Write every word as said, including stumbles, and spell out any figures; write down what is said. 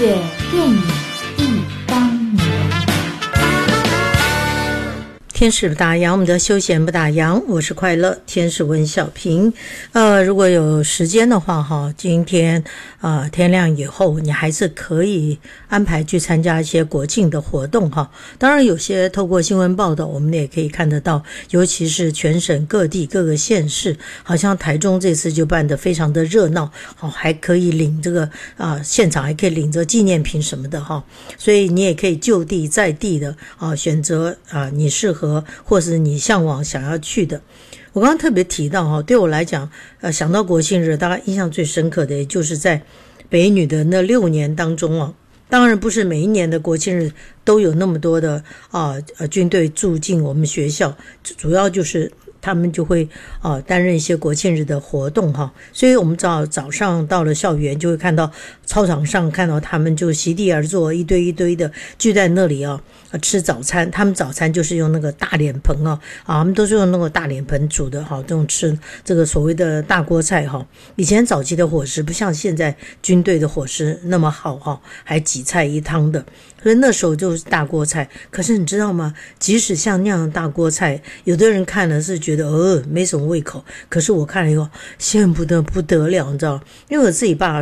乐电影忆当年。 天使不打烊，我们的休闲不打烊，我是快乐天使文小平。呃，如果有时间的话哈，今天呃天亮以后，你还是可以安排去参加一些国庆的活动哈。当然，有些透过新闻报道，我们也可以看得到，尤其是全省各地各个县市，好像台中这次就办得非常的热闹，好，还可以领这个啊、呃，现场还可以领着纪念品什么的哈。所以你也可以就地在地的啊选择啊、呃、你适合。或是你向往想要去的。我刚刚特别提到哈，对我来讲，呃，想到国庆日，大概印象最深刻的，也就是在北女的那六年当中啊。当然不是每一年的国庆日都有那么多的啊呃军队驻进我们学校，主要就是他们就会啊担任一些国庆日的活动哈，所以我们早早上到了校园，就会看到操场上看到他们就席地而坐，一堆一堆的聚在那里啊吃早餐。他们早餐就是用那个大脸盆啊啊，他们都是用那个大脸盆煮的哈，这种吃这个所谓的大锅菜哈。以前早期的伙食不像现在军队的伙食那么好哈，还几菜一汤的。所以那时候就是大锅菜，可是你知道吗？即使像那样的大锅菜，有的人看了是觉得呃没什么胃口，可是我看了以后羡慕的不得了，你知道？因为我自己爸